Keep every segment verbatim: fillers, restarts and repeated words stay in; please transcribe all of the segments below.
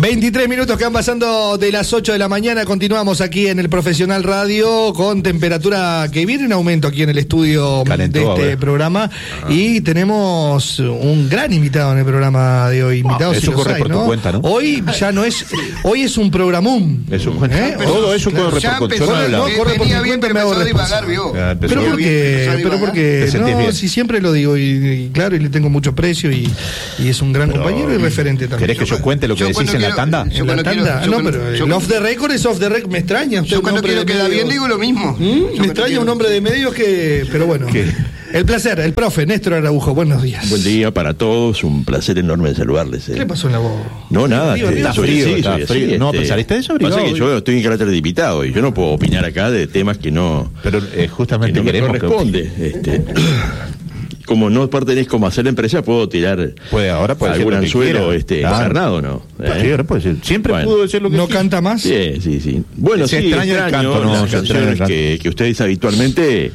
veintitrés minutos que van pasando de las ocho de la mañana. Continuamos aquí en el Profesional Radio con temperatura que viene en aumento aquí en el estudio Calentó, de este programa. Ah. Y tenemos un gran invitado en el programa de hoy. Invitado, oh, eso si corre hay, por ¿no? tu cuenta, ¿no? Hoy ya no es. Hoy es un programum. Es un, ¿eh? Todo eso claro, corre por empezó, control. No, no, corre por mi cuenta, me hago responsable. Pero porque, pero porque no, si siempre lo digo y, y claro, y le tengo mucho precio y, y es un gran pero, compañero y referente también. ¿Querés que yo cuente lo que decís en quiero, la tanda? Yo en la tanda. Quiero, no, pero yo, el off the record es off the record. Me extraña. Yo cuando quiero quedar bien digo lo mismo. ¿Mm? Me extraña un hombre de medios que. Pero bueno. ¿Qué? El placer, el profe Néstor Araujo. Buenos días. Buen día para todos. Un placer enorme de saludarles. Eh. ¿Qué le pasó en la voz? No, nada. Arriba, este, arriba, está frío. Sí, está frío. Este, no, pues saliste desabrigado. Pasa que yo estoy en carácter de invitado y yo no puedo opinar acá de temas que no. Pero eh, justamente que no me queremos corresponde. Que este, como no pertenezco a hacer la empresa, puedo tirar puede, ahora puede algún anzuelo este, claro. encarnado, ¿no? ¿Eh? Sí, ahora puede ser. Siempre bueno. pudo decir lo que ¿No quiere. canta más? Sí, sí, sí. Bueno, se sí, extraña extraño el canto, no, las canciones que, que ustedes habitualmente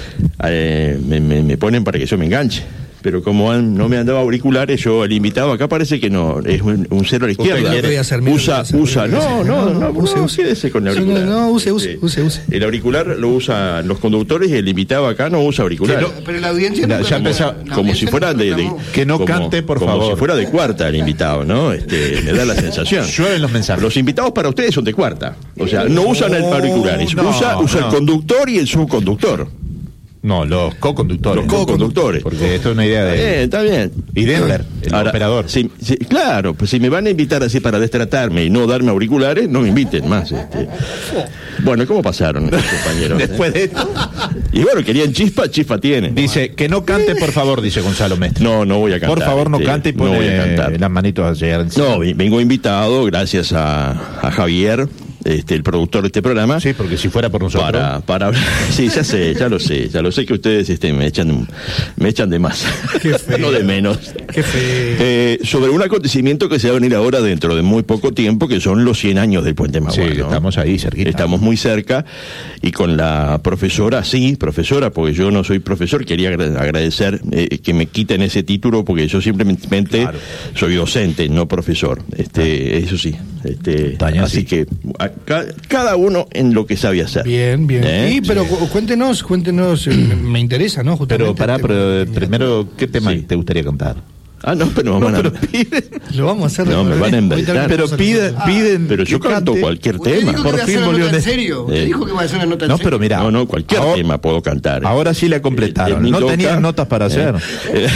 eh, me, me, me ponen para que yo me enganche. Pero como han, no me han dado auriculares, yo el invitado acá parece que no, es un, un cero a la izquierda. Hacer, usa, hacer, usa, no, no, no, no, use, no, use. quédese con el auricular. No, no, use, use, use, use. El auricular lo usan los conductores y el invitado acá no usa auricular. Pero, pero la audiencia no, ya empezó como si fuera de, de que no como, cante, por como favor. si fuera de cuarta el invitado, ¿no? Este, me da la sensación. Llueven los mensajes. Los invitados para ustedes son de cuarta. O sea, no usan el auricular, no, usa, usa no. el conductor y el subconductor. No, los co-conductores. Los co-conductores. Porque esto es una idea de... Bien, está bien. Y Denver, el Ahora, operador. Si, si, claro, pues si me van a invitar así para destratarme y no darme auriculares, no me inviten más. Este. Bueno, ¿cómo pasaron estos compañeros? Después de esto... Y bueno, querían chispa, chispa tienen. Dice, que no cante, por favor, dice Gonzalo Mestre. No, no voy a cantar. Por favor, no este, cante y pone no voy a cantar. las manitos a llegar. No, vengo invitado gracias a, a Javier, este, el productor de este programa. Sí, porque si fuera por nosotros. Para, para sí, ya sé, ya lo sé, ya lo sé que ustedes este, me echan, me echan de más, Qué feo. no de menos. Qué feo. Eh, sobre un acontecimiento que se va a venir ahora dentro de muy poco tiempo, que son los cien años del Puente Magua. Sí, ¿no? estamos ahí cerquita. Estamos muy cerca y con la profesora, sí, profesora, porque yo no soy profesor, quería agradecer eh, que me quiten ese título porque yo simplemente claro. soy docente, no profesor. Este, eso sí. Este, Taña, así sí. que acá, cada uno en lo que sabe hacer. Bien, bien. ¿Eh? Sí, pero sí. cuéntenos, cuéntenos, me, me interesa, ¿no? Justamente pero pará, pero eh, primero, ¿qué tema sí. te gustaría cantar? Ah, no, pero, no, van a... pero piden. Lo vamos a hacer. No, me van a inventar. Pero piden, piden. Pero yo canto cante. cualquier tema. Dijo que Por fin volvió en serio. Eh. Dijo que va a hacer una nota en No, serio. pero mira. No, no, cualquier ahora, tema puedo cantar. Ahora sí la completaron. El, el no toca, tenían notas para hacer. Eh,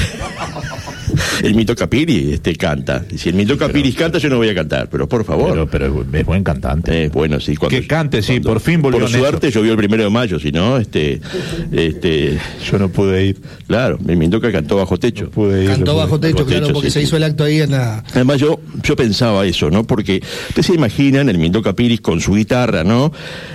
el Mito Capiri este, canta. Si el Mito Capiri pero, canta, yo no voy a cantar, pero por favor. Pero, pero es buen cantante. Eh, bueno, sí. Cuando, que cante, sí, cuando, por fin volvió. Por suerte llovió el primero de mayo, si no, este, este. Yo no pude ir. Claro, el Mindoca cantó bajo techo. No pude ir, cantó no bajo techo, bajo claro, techo, porque sí, se sí. hizo el acto ahí en la. Además, yo, yo pensaba eso, ¿no? Porque ustedes se imaginan el Mindoca Piris con su guitarra, ¿no?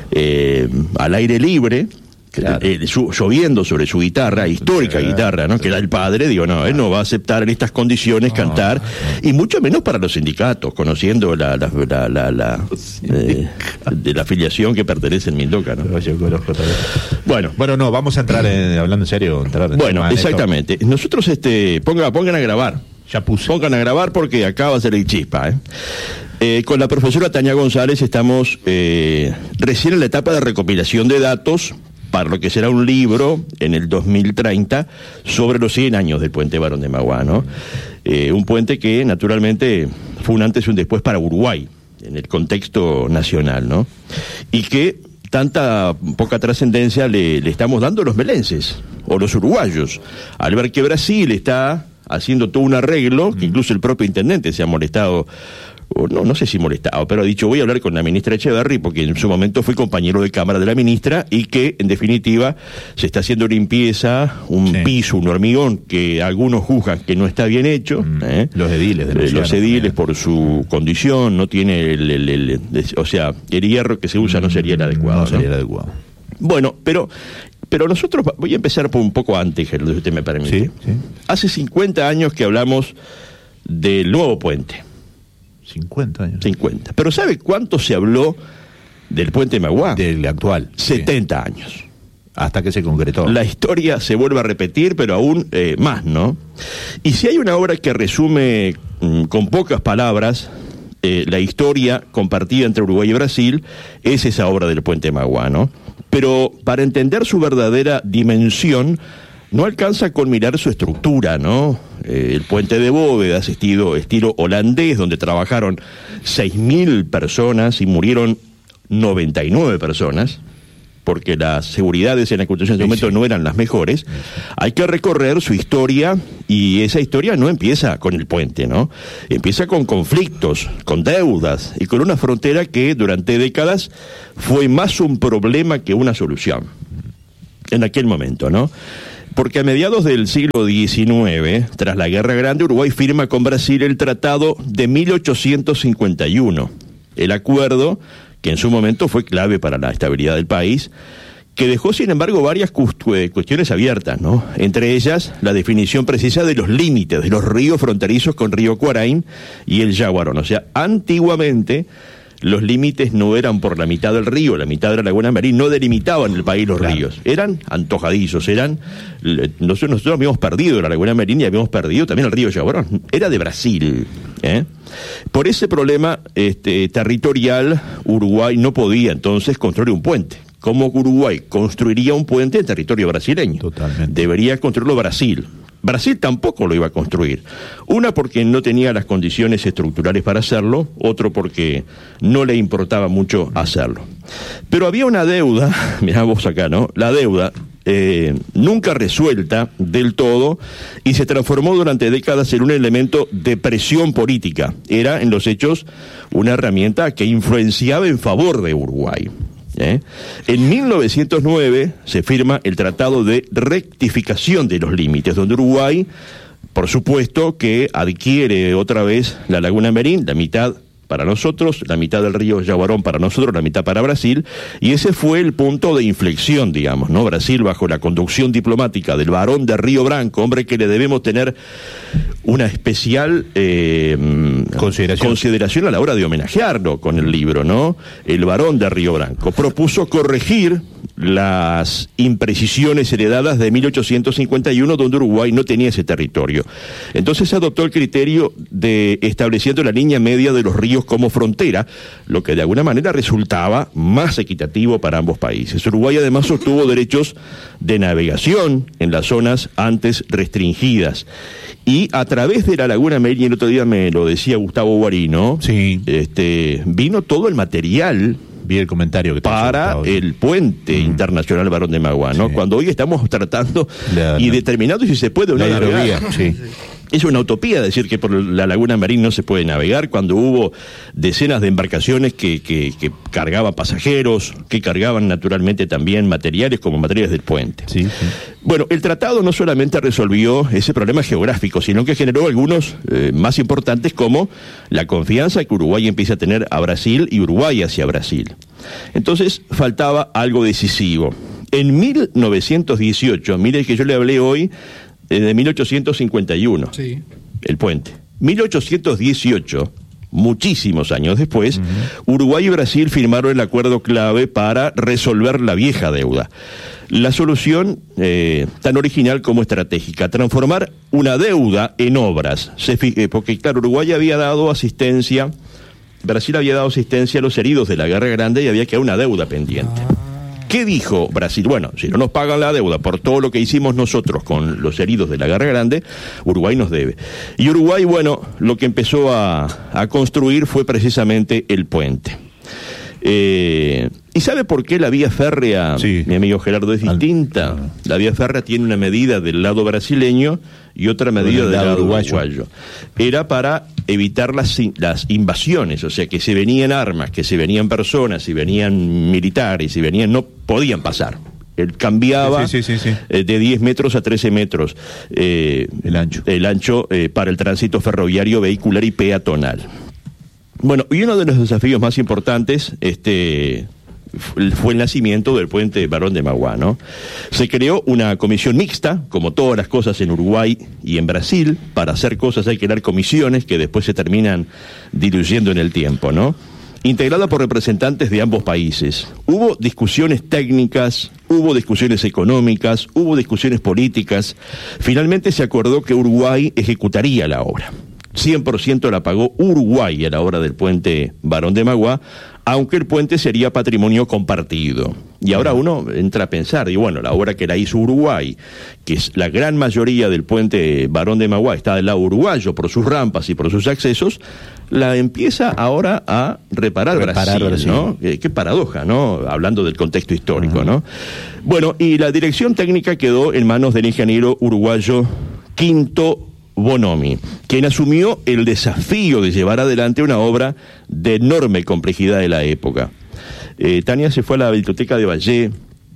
Eh, al aire libre. Claro. Eh, su, lloviendo sobre su guitarra, histórica sí, guitarra, ¿no? Sí. Que era el padre, digo, no, él no va a aceptar en estas condiciones no, cantar, no. Y mucho menos para los sindicatos, conociendo la, la, la, la, la eh, de la afiliación que pertenece el Mindoca, ¿no? Yo conozco también. Bueno, bueno, no, vamos a entrar en, hablando en serio, entrar en bueno, exactamente. Esto. Nosotros, este, ponga, pongan a grabar. Ya puse. Pongan a grabar porque acá va a ser el chispa, ¿eh? Eh, con la profesora Tania González estamos eh, recién en la etapa de recopilación de datos para lo que será un libro en el dos mil treinta sobre los cien años del Puente Barón de Magua, ¿no? Eh, un puente que naturalmente fue un antes y un después para Uruguay, en el contexto nacional, ¿no? Y que tanta poca trascendencia le, le estamos dando a los melenses, o los uruguayos, al ver que Brasil está haciendo todo un arreglo, que incluso el propio intendente se ha molestado, o no, no sé si molestado, pero ha dicho, voy a hablar con la ministra Echeverri, porque en su momento fue compañero de cámara de la ministra, y que, en definitiva, se está haciendo limpieza, un sí. piso, un hormigón, que algunos juzgan que no está bien hecho. Mm, ¿eh? Los ediles. De eh, los ediles, también. Por su condición, no tiene el, el, el, el, el... O sea, el hierro que se usa no sería el adecuado. No sería ¿no? el adecuado. Bueno, pero... Pero nosotros, voy a empezar por un poco antes, Gerardo, si usted me permite. Sí, sí. Hace cincuenta años que hablamos del nuevo puente. cincuenta años. cincuenta. Pero ¿sabe cuánto se habló del puente Magua? Del actual. setenta sí. años. Hasta que se concretó. La historia se vuelve a repetir, pero aún eh, más, ¿no? Y si hay una obra que resume mm, con pocas palabras eh, la historia compartida entre Uruguay y Brasil es esa obra del puente Magua, ¿no? Pero para entender su verdadera dimensión, no alcanza con mirar su estructura, ¿no? Eh, el puente de bóvedas, estilo, estilo holandés, donde trabajaron seis mil personas y murieron noventa y nueve personas, porque las seguridades en la construcción de ese momento no eran las mejores. Hay que recorrer su historia, y esa historia no empieza con el puente, ¿no? Empieza con conflictos, con deudas y con una frontera que durante décadas fue más un problema que una solución en aquel momento, ¿no? Porque a mediados del siglo diecinueve, tras la Guerra Grande, Uruguay firma con Brasil el Tratado de mil ochocientos cincuenta y uno, el acuerdo que en su momento fue clave para la estabilidad del país, que dejó, sin embargo, varias cuestiones abiertas, ¿no? Entre ellas, la definición precisa de los límites de los ríos fronterizos con Río Cuaraín y el Yaguarón. O sea, antiguamente los límites no eran por la mitad del río, la mitad de la Laguna Marín, no delimitaban el país los claro. ríos, eran antojadizos, eran, nosotros, nosotros habíamos perdido la Laguna Marín y habíamos perdido también el río Yaguarón, era de Brasil, ¿eh? Por ese problema este, territorial, Uruguay no podía entonces construir un puente. ¿Cómo Uruguay construiría un puente en territorio brasileño? Totalmente. Debería construirlo Brasil. Brasil tampoco lo iba a construir. Una, porque no tenía las condiciones estructurales para hacerlo, otro porque no le importaba mucho hacerlo. Pero había una deuda, mirá vos acá, ¿no? La deuda eh, nunca resuelta del todo, y se transformó durante décadas en un elemento de presión política. Era, en los hechos, una herramienta que influenciaba en favor de Uruguay. ¿Eh? En mil novecientos nueve se firma el Tratado de Rectificación de los Límites, donde Uruguay, por supuesto, que adquiere otra vez la Laguna Marín, la mitad para nosotros, la mitad del río Yaguarón para nosotros, la mitad para Brasil, y ese fue el punto de inflexión, digamos, ¿no? Brasil, bajo la conducción diplomática del Barón de Río Branco, hombre que le debemos tener una especial eh, consideración. consideración a la hora de homenajearlo con el libro, ¿no? El Barón de Río Branco propuso corregir las imprecisiones heredadas de mil ochocientos cincuenta y uno, donde Uruguay no tenía ese territorio. Entonces se adoptó el criterio de estableciendo la línea media de los ríos como frontera, lo que de alguna manera resultaba más equitativo para ambos países. Uruguay además obtuvo derechos de navegación en las zonas antes restringidas, y a través de la Laguna Marín, el otro día me lo decía Gustavo Guarino, sí. este, vino todo el material. Vi el comentario que te para el puente mm. internacional Barón de Magua, ¿no? Sí. Cuando hoy estamos tratando la, y determinando si se puede o no navegar. Sí. Es una utopía decir que por la Laguna Marín no se puede navegar, cuando hubo decenas de embarcaciones que, que, que cargaban pasajeros, que cargaban naturalmente también materiales como materiales del puente. Sí, sí. Bueno, el tratado no solamente resolvió ese problema geográfico, sino que generó algunos eh, más importantes, como la confianza que Uruguay empieza a tener a Brasil y Uruguay hacia Brasil. Entonces faltaba algo decisivo. En mil novecientos dieciocho, mire que yo le hablé hoy de mil ochocientos cincuenta y uno, sí. el puente. mil ochocientos dieciocho, muchísimos años después, uh-huh. Uruguay y Brasil firmaron el acuerdo clave para resolver la vieja deuda. La solución, eh, tan original como estratégica, transformar una deuda en obras. Se, eh, porque, claro, Uruguay había dado asistencia, Brasil había dado asistencia a los heridos de la Guerra Grande, y había quedado una deuda pendiente. Ah. ¿Qué dijo Brasil? Bueno, si no nos pagan la deuda por todo lo que hicimos nosotros con los heridos de la Guerra Grande, Uruguay nos debe. Y Uruguay, bueno, lo que empezó a, a construir fue precisamente el puente. Eh, ¿Y sabe por qué la vía férrea, sí. mi amigo Gerardo, es distinta? Al... La vía férrea tiene una medida del lado brasileño y otra medida del lado, lado uruguayo. uruguayo. Era para evitar las, las invasiones, o sea, que se venían armas, que se venían personas, si venían militares, si venían, no podían pasar. Él cambiaba sí, sí, sí, sí. Eh, de diez metros a trece metros eh, el ancho, el ancho eh, para el tránsito ferroviario, vehicular y peatonal. Bueno, y uno de los desafíos más importantes este, fue el nacimiento del puente Barón de Magua, ¿no? Se creó una comisión mixta, como todas las cosas en Uruguay y en Brasil. Para hacer cosas hay que dar comisiones que después se terminan diluyendo en el tiempo, ¿no? Integrada por representantes de ambos países. Hubo discusiones técnicas, hubo discusiones económicas, hubo discusiones políticas. Finalmente se acordó que Uruguay ejecutaría la obra. cien por ciento la pagó Uruguay a la obra del puente Barón de Maguá, aunque el puente sería patrimonio compartido. Y ahora uno entra a pensar, y bueno, la obra que la hizo Uruguay, que es la gran mayoría del puente Barón de Maguá, está del lado uruguayo por sus rampas y por sus accesos, la empieza ahora a reparar, reparar Brasil, Brasil, ¿no? Eh, qué paradoja, ¿no? Hablando del contexto histórico, uh-huh. ¿no? Bueno, y la dirección técnica quedó en manos del ingeniero uruguayo Quinto Bonomi, quien asumió el desafío de llevar adelante una obra de enorme complejidad de la época. Eh, Tania se fue a la biblioteca de Valle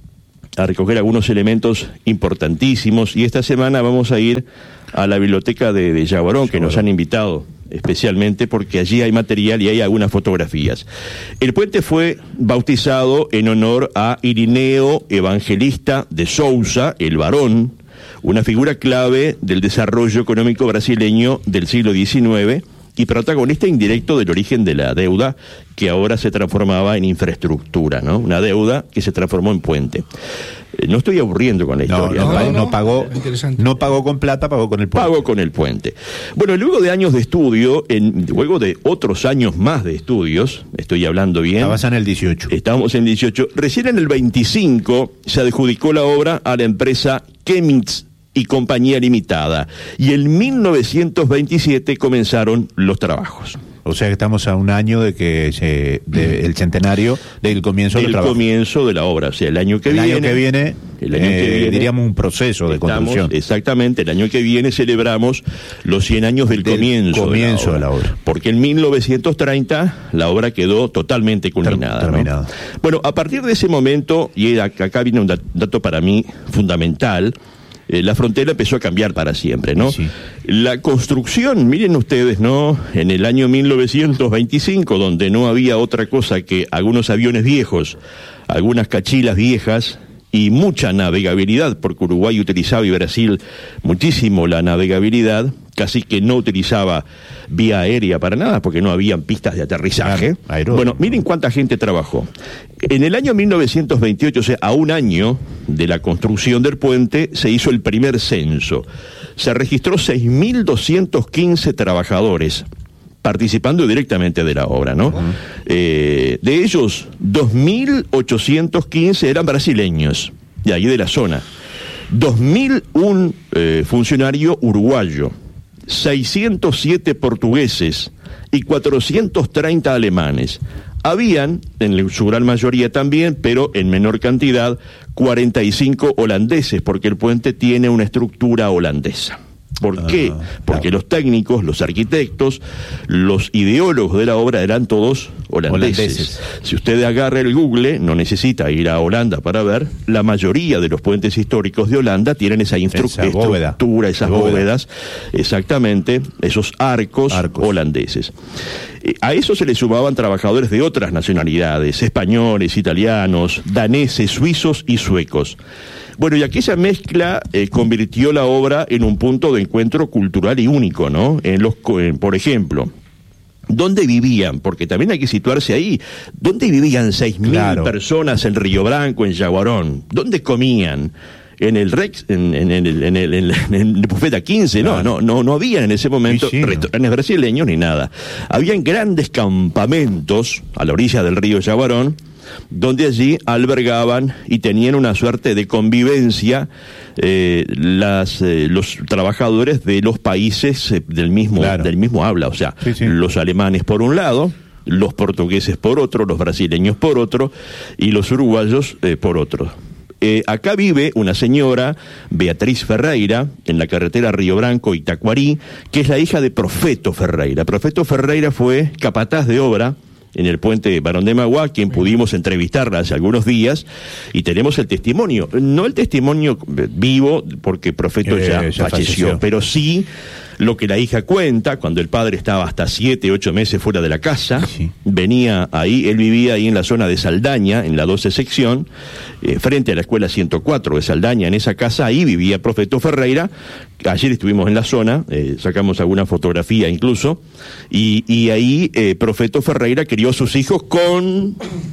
a recoger algunos elementos importantísimos y esta semana vamos a ir a la biblioteca de, de Yaguarón, que nos han invitado especialmente porque allí hay material y hay algunas fotografías. El puente fue bautizado en honor a Irineo Evangelista de Sousa, el Barón, una figura clave del desarrollo económico brasileño del siglo diecinueve y protagonista indirecto del origen de la deuda que ahora se transformaba en infraestructura, ¿no? Una deuda que se transformó en puente. Eh, no estoy aburriendo con la no, historia. No, ¿no? no, no pagó, no pagó con plata, pagó con el puente. Pagó con el puente. Bueno, luego de años de estudio, en, luego de otros años más de estudios, estoy hablando bien. Estabas en el dieciocho. Estamos en el dieciocho. Recién en el veinticinco se adjudicó la obra a la empresa Chemitz y Compañía Limitada, y en mil novecientos veintisiete comenzaron los trabajos. O sea que estamos a un año de que se, de, el centenario del comienzo del trabajo. El comienzo de la obra, o sea, el año que el viene. Año que viene el año eh, que viene diríamos un proceso de estamos, construcción. Exactamente, el año que viene celebramos los cien años del, del comienzo, comienzo de, la de la obra. Porque en mil novecientos treinta la obra quedó totalmente culminada. Ter, terminada. ¿no? Bueno, a partir de ese momento, y acá viene un dato para mí fundamental, Eh, la frontera empezó a cambiar para siempre, ¿no? Sí. La construcción, miren ustedes, ¿no? En el año mil novecientos veinticinco, donde no había otra cosa que algunos aviones viejos, algunas cachilas viejas y mucha navegabilidad, porque Uruguay utilizaba y Brasil muchísimo la navegabilidad, casi que no utilizaba vía aérea para nada, porque no habían pistas de aterrizaje. Claro, bueno, miren cuánta gente trabajó. En el año mil novecientos veintiocho, o sea, a un año de la construcción del puente, se hizo el primer censo. Se registró seis mil doscientos quince trabajadores participando directamente de la obra, ¿no? Uh-huh. Eh, de ellos, dos mil ochocientos quince eran brasileños, de ahí de la zona. dos mil uno eh, funcionario uruguayo, seiscientos siete portugueses y cuatrocientos treinta alemanes. Habían, en su gran mayoría también, pero en menor cantidad, cuarenta y cinco holandeses, porque el puente tiene una estructura holandesa. ¿Por qué? Ah, Porque claro. los técnicos, los arquitectos, los ideólogos de la obra eran todos holandeses. holandeses. Si usted agarra el Google, no necesita ir a Holanda para ver, la mayoría de los puentes históricos de Holanda tienen esa, esa estructura, esas bóveda. bóvedas, exactamente, esos arcos, arcos. holandeses. Eh, a eso se le sumaban trabajadores de otras nacionalidades, españoles, italianos, daneses, suizos y suecos. Bueno, y aquella mezcla eh, convirtió la obra en un punto de encuentro cultural y único, ¿no? En los, en, por ejemplo, ¿dónde vivían? Porque también hay que situarse ahí. ¿Dónde vivían seis mil claro. personas en Río Branco, en Yaguarón? ¿Dónde comían? ¿En el Rex, en, en, en, el, en, el, en, el, en el Bufeta quince? No, no, no, no había en ese momento sí, sí, restaurantes no. brasileños ni nada. Habían grandes campamentos a la orilla del río Yaguarón, donde allí albergaban y tenían una suerte de convivencia eh, las, eh, los trabajadores de los países eh, del mismo claro. del mismo habla, o sea, sí, sí. los alemanes por un lado, los portugueses por otro, los brasileños por otro y los uruguayos eh, por otro. Eh, acá vive una señora, Beatriz Ferreira, en la carretera Río Branco-Itacuarí, que es la hija de Profeto Ferreira. Profeto Ferreira fue capataz de obra en el puente Barón de Maguá, quien pudimos entrevistarla hace algunos días, y tenemos el testimonio, no el testimonio vivo, porque Profeto eh, ya, ya falleció, falleció, pero sí lo que la hija cuenta, cuando el padre estaba hasta siete, ocho meses fuera de la casa, sí. venía ahí, él vivía ahí en la zona de Saldaña, en la doce sección, eh, frente a la escuela ciento cuatro de Saldaña, en esa casa, ahí vivía Profeto Ferreira. Ayer estuvimos en la zona, eh, sacamos alguna fotografía incluso, y, y ahí eh, Profeto Ferreira crió a sus hijos con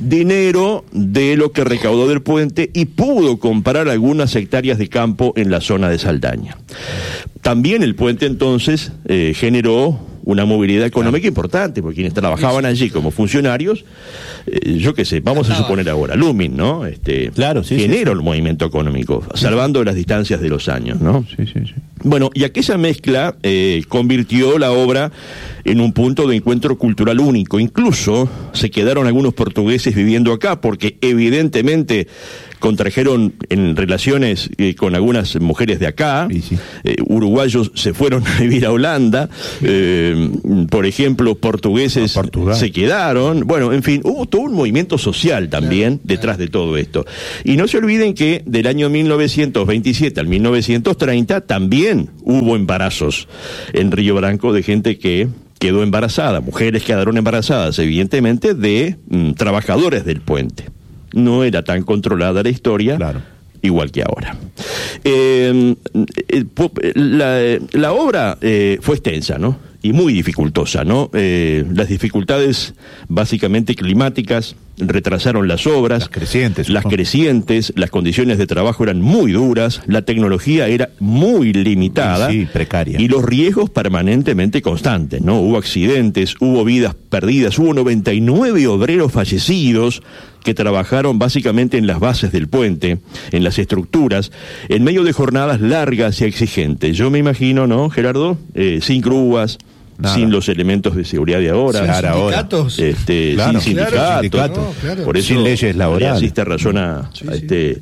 dinero de lo que recaudó del puente y pudo comprar algunas hectáreas de campo en la zona de Saldaña. También el puente entonces eh, generó una movilidad económica importante, porque quienes trabajaban allí como funcionarios, eh, yo qué sé, vamos a suponer ahora, Lumin, ¿no? Este, claro, sí, generó sí, sí. el movimiento económico, salvando las distancias de los años, ¿no? Sí, sí, sí. Bueno, y aquella mezcla eh, convirtió la obra en un punto de encuentro cultural único. Incluso se quedaron algunos portugueses viviendo acá, porque evidentemente contrajeron en relaciones eh, con algunas mujeres de acá. Sí, sí. Eh, uruguayos se fueron a vivir a Holanda, eh, por ejemplo, portugueses se quedaron. Bueno, en fin, hubo todo un movimiento social también claro, detrás claro. de todo esto. Y no se olviden que del año mil novecientos veintisiete al mil novecientos treinta también hubo embarazos en Río Branco de gente que quedó embarazada, mujeres quedaron embarazadas, evidentemente, de mm, trabajadores del puente. No era tan controlada la historia, claro. igual que ahora. Eh, eh, la, la obra eh, fue extensa, ¿no? Y muy dificultosa, ¿no? Eh, las dificultades básicamente climáticas retrasaron las obras. Las crecientes. Las crecientes, las condiciones de trabajo eran muy duras, la tecnología era muy limitada. Sí, precaria. Y los riesgos permanentemente constantes, ¿no? Hubo accidentes, hubo vidas perdidas, hubo noventa y nueve obreros fallecidos que trabajaron básicamente en las bases del puente, en las estructuras, en medio de jornadas largas y exigentes. Yo me imagino, ¿no, Gerardo? Eh, sin grúas, Nada. sin los elementos de seguridad de ahora. Sin claro, sindicatos. Este, claro, sin sindicatos. Claro, sindicato. no, claro. Por eso, sin leyes laborales. Así te razona, sí, este...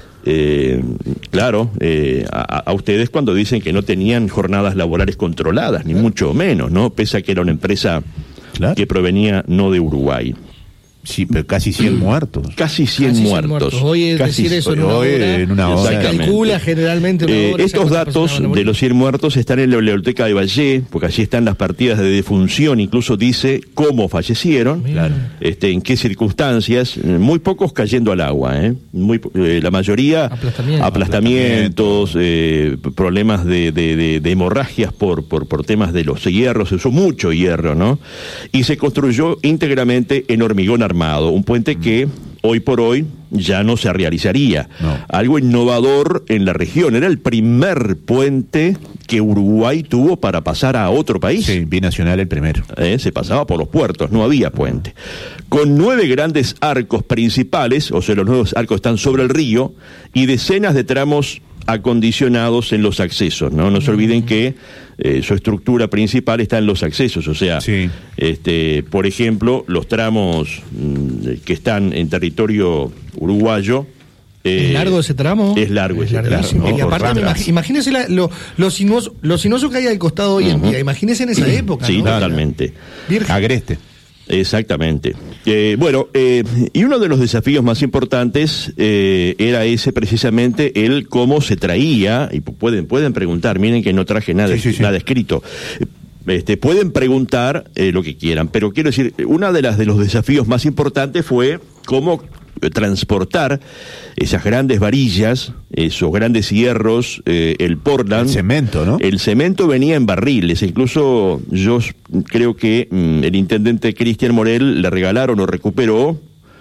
Eh, claro, eh, a, a ustedes cuando dicen que no tenían jornadas laborales controladas, ni claro. mucho menos, ¿no? Pese a que era una empresa claro. que provenía no de Uruguay. Sí, pero casi cien muertos. Casi cien casi muertos. muertos. Hoy es casi, decir eso en una hoy hora. En una hora. Se calcula generalmente una eh, hora. Estos datos de los cien muertos están en la biblioteca de Valle, porque allí están las partidas de defunción, incluso dice cómo fallecieron, claro. este, en qué circunstancias, muy pocos cayendo al agua, ¿eh? Muy, eh, la mayoría Aplastamiento. aplastamientos, eh, problemas de, de, de, de hemorragias por, por, por temas de los hierros, se usó mucho hierro, ¿no? Y se construyó íntegramente en hormigón armado, un puente que hoy por hoy ya no se realizaría. No. Algo innovador en la región. Era el primer puente que Uruguay tuvo para pasar a otro país. Sí, binacional el primero. Eh, se pasaba por los puertos, no había puente. Con nueve grandes arcos principales, o sea, los nuevos arcos están sobre el río, y decenas de tramos acondicionados en los accesos, ¿no? No se olviden que eh, su estructura principal está en los accesos, o sea, sí. este, por ejemplo, los tramos mmm, que están en territorio uruguayo. Eh, ¿Es largo ese tramo? Es largo es ese tramo. ¿no? Y aparte, imag imagínese la, lo, lo, sinuoso, lo sinuoso que hay al costado hoy uh-huh. en día. Imagínese en esa época. Sí, ¿no? totalmente. Agreste. Exactamente. Eh, bueno, eh, y uno de los desafíos más importantes eh, era ese precisamente el cómo se traía, y pueden pueden preguntar, miren que no traje nada, sí, sí, sí. nada escrito. Este, pueden preguntar eh, lo que quieran, pero quiero decir, una de las de los desafíos más importantes fue cómo transportar esas grandes varillas, esos grandes hierros, eh, el Portland. El cemento, ¿no? El cemento venía en barriles, incluso yo creo que mmm, el intendente Cristian Morel le regalaron o recuperó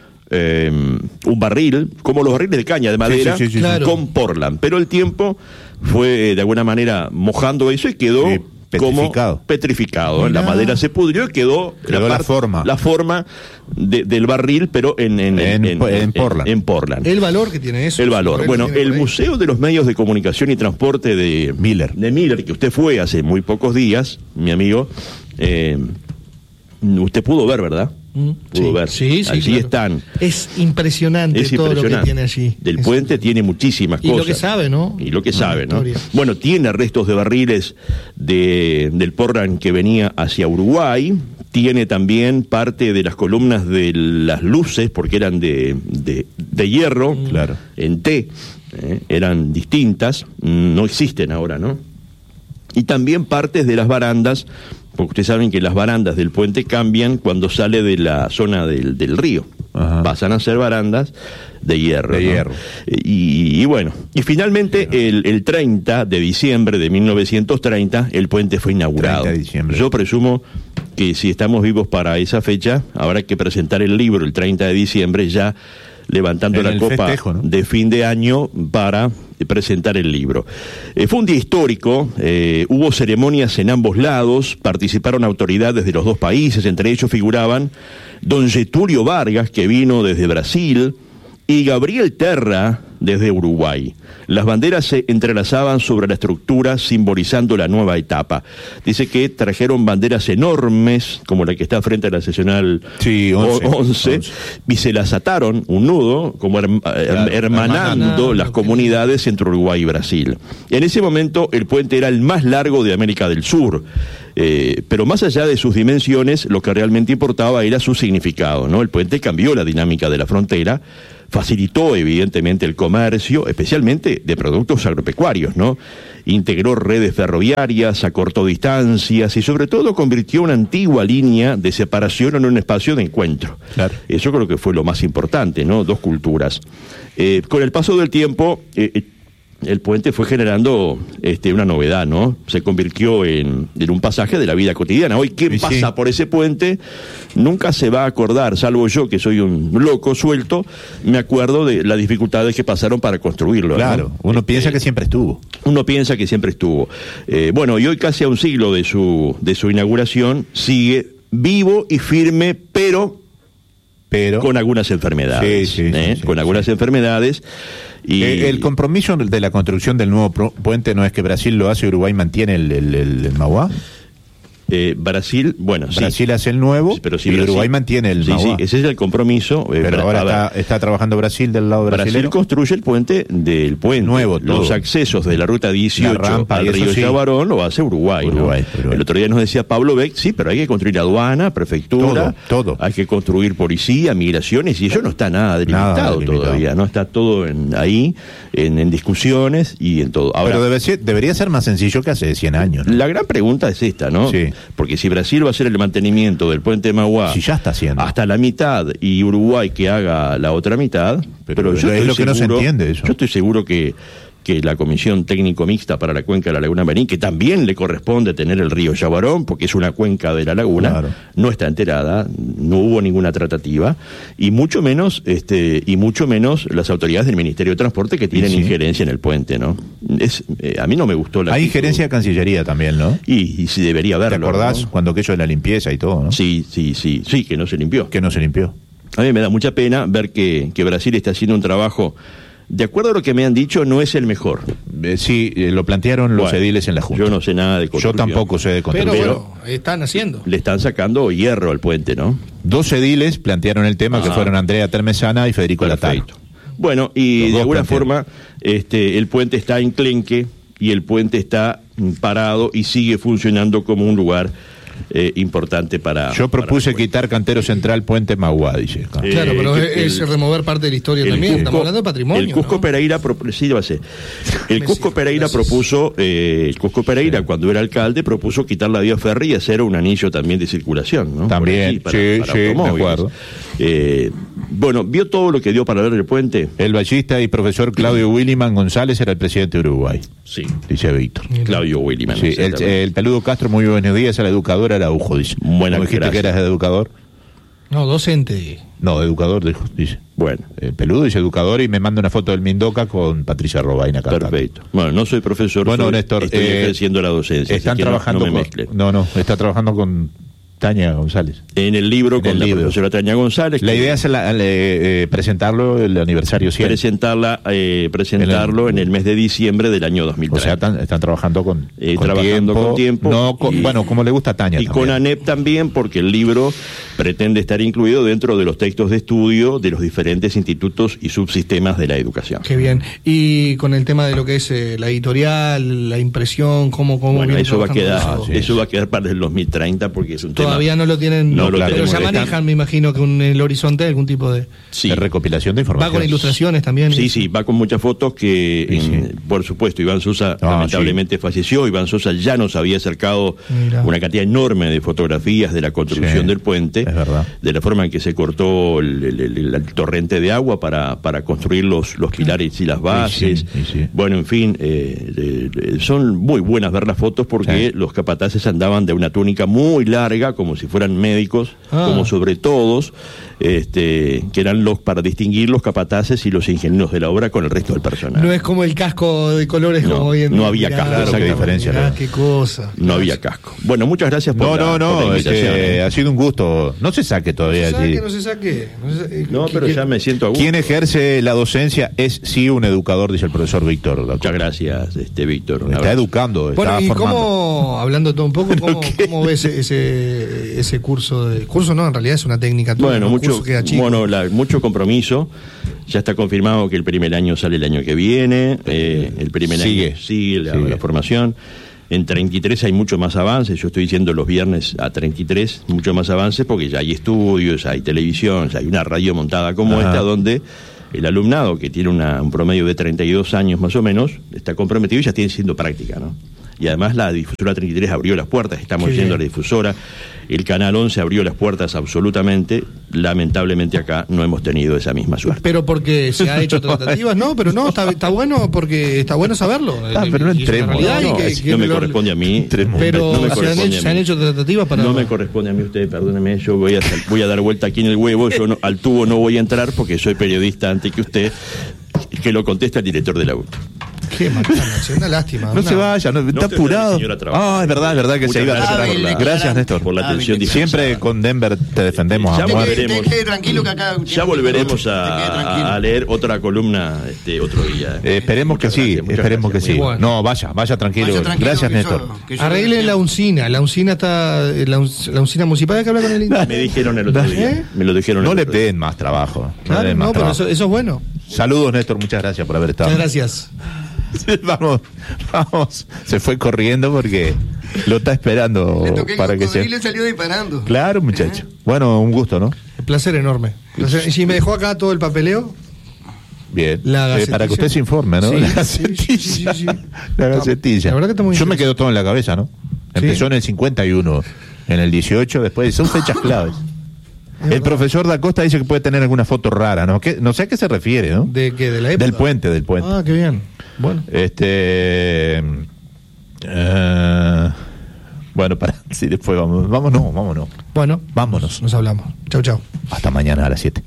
eh, un barril, como los barriles de caña de madera, sí, sí, sí, sí, claro. con Portland, pero el tiempo fue de alguna manera mojando eso y quedó... Sí. Petrificado. Como petrificado. La madera se pudrió y quedó, quedó la, la part, forma la forma de, del barril, pero en, en, en, en, en, en, Portland. en Portland. El valor que tiene eso. El valor. Bueno, el Museo de los Medios de Comunicación y Transporte de Miller, de Miller que usted fue hace muy pocos días, mi amigo, eh, usted pudo ver, ¿verdad? Mm, pudo sí, ver. Sí, sí, allí claro. están. Es impresionante es todo impresionante. lo que tiene allí. Del es puente tiene muchísimas y cosas. Y lo que sabe, ¿no? Y lo que no, sabe, ¿no? Historia. Bueno, tiene restos de barriles de, del Portland que venía hacia Uruguay. Tiene también parte de las columnas de las luces, porque eran de, de, de hierro, mm. claro. en T, eh, eran distintas, no existen ahora, ¿no? Y también partes de las barandas, porque ustedes saben que las barandas del puente cambian cuando sale de la zona del, del río. Ajá. Pasan a ser barandas de hierro. De ¿no? hierro. Y, y bueno, y finalmente el, el treinta de diciembre de mil novecientos treinta el puente fue inaugurado. treinta de diciembre. Yo presumo que si estamos vivos para esa fecha, habrá que presentar el libro el treinta de diciembre ya levantando en la copa festejo, ¿no? de fin de año para presentar el libro. Eh, fue un día histórico, eh, hubo ceremonias en ambos lados, participaron autoridades de los dos países, entre ellos figuraban don Getúlio Vargas, que vino desde Brasil, y Gabriel Terra, desde Uruguay. Las banderas se entrelazaban sobre la estructura, simbolizando la nueva etapa. Dice que trajeron banderas enormes, como la que está frente a la seccional sí, once, once, once, y se las ataron, un nudo, como her claro, hermanando hermanando las comunidades entre Uruguay y Brasil. En ese momento, el puente era el más largo de América del Sur. Eh, pero más allá de sus dimensiones, lo que realmente importaba era su significado, ¿no? El puente cambió la dinámica de la frontera, facilitó evidentemente el comercio, especialmente de productos agropecuarios, ¿no? Integró redes ferroviarias, acortó distancias y sobre todo convirtió una antigua línea de separación en un espacio de encuentro. Claro. Eso creo que fue lo más importante, ¿no? Dos culturas. Eh, con el paso del tiempo, eh, el puente fue generando este, una novedad, ¿no? Se convirtió en, en un pasaje de la vida cotidiana. Hoy, ¿qué sí, pasa sí. por ese puente? Nunca se va a acordar, salvo yo, que soy un loco suelto, me acuerdo de las dificultades que pasaron para construirlo. Claro, ¿no? Uno piensa eh, que siempre estuvo. Uno piensa que siempre estuvo. Eh, bueno, y hoy, casi a un siglo de su, de su inauguración, sigue vivo y firme, pero... pero con algunas enfermedades. Sí, sí, ¿eh? sí, sí, con algunas sí. enfermedades. Y eh, el compromiso de la construcción del nuevo puente no es que Brasil lo hace y Uruguay mantiene el, el, el, el Mauá. Eh, Brasil, bueno, Brasil sí. hace el nuevo, pero si y Brasil, Uruguay mantiene el sí, Mauá. Sí, ese es el compromiso. Eh, pero ahora está, está trabajando Brasil del lado brasileño. Brasil construye el puente del puente. Nuevo, todo. Los accesos de la ruta dieciocho la rampa, al río sí. Chavarón lo hace Uruguay. Uruguay, ¿no? Uruguay. El otro día nos decía Pablo Beck, sí, pero hay que construir aduana, prefectura, todo, todo. Hay que construir policía, migraciones, y eso no está nada delimitado, nada delimitado. todavía, no está todo en, ahí, en, en discusiones y en todo. Ahora, pero debe ser, debería ser más sencillo que hace cien años, ¿no? La gran pregunta es esta, ¿no? Sí. Porque si Brasil va a hacer el mantenimiento del puente Mauá, si ya está haciendo hasta la mitad, y Uruguay que haga la otra mitad, pero, pero yo es lo que seguro, no se entiende eso. Yo estoy seguro que que la Comisión Técnico Mixta para la Cuenca de la Laguna Merín, que también le corresponde tener el río Chavarón, porque es una cuenca de la laguna, claro. no está enterada, no hubo ninguna tratativa, y mucho menos este y mucho menos las autoridades del Ministerio de Transporte, que tienen sí. injerencia en el puente, ¿no? Es eh, a mí no me gustó la Hay actitud. Injerencia de Cancillería también, ¿no? Y, y sí debería haberlo. ¿Te acordás ¿no? cuando aquello de la limpieza y todo, no? Sí, sí, sí, sí, que no se limpió. Que no se limpió. A mí me da mucha pena ver que, que Brasil está haciendo un trabajo... De acuerdo a lo que me han dicho, no es el mejor. Eh, sí, eh, lo plantearon los bueno, ediles en la Junta. Yo no sé nada de construcción. Yo tampoco sé de construcción. Pero bueno, están haciendo. Le están sacando hierro al puente, ¿no? Dos ediles plantearon el tema, ah. que fueron Andrea Termesana y Federico Latano. Bueno, y de alguna forma este, el puente está enclenque y el puente está parado y sigue funcionando como un lugar... Eh, importante para... Yo propuse para quitar Cantero Central, Puente Mauá, dice. Eh, claro, pero el, es el, remover parte de la historia también, Cusco, estamos hablando de patrimonio. El Cusco ¿no? Pereira, pro, sí, va a ser. El Cusco Pereira Gracias. propuso, eh, el Cusco Pereira sí. cuando era alcalde propuso quitar la vía férrea y hacer un anillo también de circulación, ¿no? También, aquí, para, sí, para sí, de acuerdo. Eh, bueno, ¿vio todo lo que dio para ver el puente? El ballista y profesor Claudio Williman González era el presidente de Uruguay. Sí. Dice Víctor. Claudio Williman. Sí, el, el Peludo Castro, muy buenos días, a la educadora Araujo, dice. Buenas dijiste gracias. que eras educador? No, docente. No, educador, dijo, dice. Bueno. El Peludo dice educador y me manda una foto del Mindoca con Patricia Robaina. Perfecto. Bueno, no soy profesor, bueno, soy, Néstor, estoy eh, ejerciendo la docencia. Están trabajando no, no, con, no, no, está trabajando con Tania González. En el libro en con el la libro. profesora Tania González. La idea es la, la, eh, presentarlo el aniversario cien. Presentarla, eh, presentarlo en el, en el mes de diciembre del año dos mil treinta. O sea, están, están trabajando con, eh, con trabajando tiempo. con tiempo. No, con, y, bueno, como le gusta a Tania. Y también. con ANEP también, porque el libro pretende estar incluido dentro de los textos de estudio de los diferentes institutos y subsistemas de la educación. Qué bien. Y con el tema de lo que es eh, la editorial, la impresión, cómo... cómo bueno, eso va a quedar, eso, sí, eso sí. va a quedar para el dos mil treinta porque es un Todavía tema... no lo tienen... No, no, claro, pero ya manejan, están... me imagino, que en el horizonte algún tipo de... Sí. De recopilación de información. Va con ilustraciones también. Sí, sí, va con muchas fotos que, sí, en, sí. por supuesto, Iván Sosa ah, lamentablemente sí. falleció. Iván Sosa ya nos había acercado Mira. una cantidad enorme de fotografías de la construcción sí, del puente, es verdad. de la forma en que se cortó el, el, el, el torrente de agua para, para construir los, los pilares y las bases. Sí, sí, sí. Bueno, en fin, eh, eh, son muy buenas ver las fotos porque sí. los capataces andaban de una túnica muy larga, como si fueran médicos, Ah. como sobre todos, este, que eran los para distinguir los capataces y los ingenieros de la obra con el resto del personal. No es como el casco de colores No, como hoy en no día. había Mirá, casco, mirá, exactamente. Qué diferencia, mirá, ¿no? qué cosa. No había casco. Bueno, muchas gracias por No, la, no, por no, la es invitación. que ¿eh? ha sido un gusto. No se saque No todavía. se saque, allí. no se saque. No, se saque. No, ¿Qué- pero qué- ya me siento a gusto. Quien ejerce la docencia es sí un educador, dice el profesor Víctor. Muchas gracias, este Víctor. un Está abrazo. educando, Bueno, está y formando. cómo, hablando todo un poco, ¿cómo, cómo ves ese, ese, ese curso? De, curso no, en realidad es una técnica. todo, Bueno, un mucho, curso queda chico. bueno la- mucho compromiso. Ya está confirmado que el primer año sale el año que viene. eh, el primer Sigue. año sigue la, Sigue. la formación. En treinta y tres hay mucho más avances. Yo estoy diciendo los viernes a treinta y tres, mucho más avances porque ya hay estudios, hay televisión, ya hay una radio montada como Ajá. esta donde el alumnado, que tiene una- un promedio de treinta y dos años más o menos, está comprometido y ya tiene siendo práctica, ¿no? Y además la difusora treinta y tres abrió las puertas, estamos Qué yendo a bien. la difusora, el canal once abrió las puertas absolutamente, lamentablemente acá no hemos tenido esa misma suerte. Pero porque se ha hecho tratativas, no, pero no, está, está bueno porque está bueno saberlo. Ah, pero no Y es una entremos, realidad No, y no, que- es- que no me lo- corresponde a mí. Pero no me se, han corresponde hecho, a se han mí. hecho tratativas para. No me corresponde a mí, usted, perdóneme, yo voy a, sal- voy a dar vuelta aquí en el huevo, yo no- al tubo no voy a entrar porque soy periodista antes que usted, que lo contesta el director del auto. Qué macana, che, una lástima. No una- se vaya, no, está usted, apurado. señora, trabaja. Ah, es verdad, es verdad que Muchas se iba a gracias hacer por la- algo. Gracias, Néstor. por la atención Hábil. dispensada. Siempre con Denver te defendemos Ya a Te muerte. quede- volveremos. te quede tranquilo que acá. Ya volveremos te quede a, tranquilo. a leer otra columna este otro día. Eh, esperemos Muchas que sí, gracias, muchas esperemos gracias, que sí. muy bueno. No, vaya, vaya tranquilo. Vaya tranquilo, Gracias, que Néstor. yo- que yo- Arreglen la uncina. La uncina está. eh, La, unc- la uncina municipal hay que hablar con el Me dijeron el otro ¿Eh? día. Me lo dijeron No el le otro día. den más trabajo. No le Claro, den más no, pero trabajo. eso, eso es bueno. Saludos, Néstor, muchas gracias por haber estado. Muchas gracias. vamos, vamos. Se fue corriendo porque lo está esperando Le toqué el para que cocodrilo sea. y salió disparando. Claro, muchacho. Bueno, un gusto, ¿no? Placer enorme. Placer- Y si me dejó acá todo el papeleo. Bien. La Eh, gacetilla. para que usted se informe, ¿no? Sí, la sí, gacetilla. sí, sí, sí. La gacetilla. La verdad que está muy Yo me interesante. quedo todo en la cabeza, ¿no? Empezó en el cincuenta y uno, en el dieciocho, después son fechas claves. El verdad. profesor da Costa dice que puede tener alguna foto rara, ¿no? ¿Qué- no sé a qué se refiere, ¿no? ¿De qué? ¿De la época? Del puente, del puente. Ah, qué bien. Bueno. Este. eh, bueno, para. Sí, después vamos. Vámonos, vámonos. Bueno. Vámonos. Nos hablamos. Chau, chau. Hasta mañana a las siete.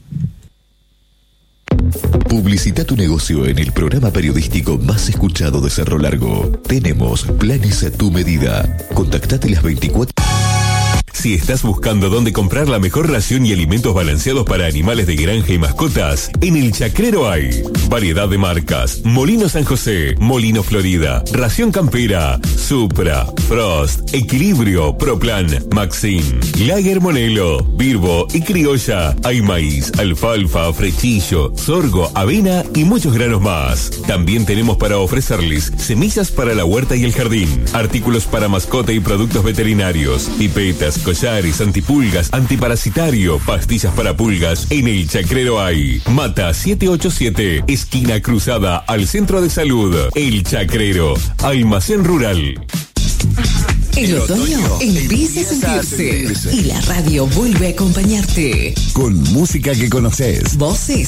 Publicita tu negocio en el programa periodístico más escuchado de Cerro Largo. Tenemos planes a tu medida. Contactate las veinticuatro. Si estás buscando dónde comprar la mejor ración y alimentos balanceados para animales de granja y mascotas, en El Chacrero hay variedad de marcas: Molino San José, Molino Florida, Ración Campera, Supra, Frost, Equilibrio, Proplan, Maxim, Lager Monelo, Birbo y Criolla. Hay maíz, alfalfa, frechillo, sorgo, avena y muchos granos más. También tenemos para ofrecerles semillas para la huerta y el jardín, artículos para mascota y productos veterinarios, pipetas, collares, antipulgas, antiparasitario, pastillas para pulgas. En El Chacrero hay Mata siete ocho siete, esquina cruzada al centro de salud. El Chacrero, almacén rural. El otoño empieza a sentirse y la radio vuelve a acompañarte. Con música que conoces. Voces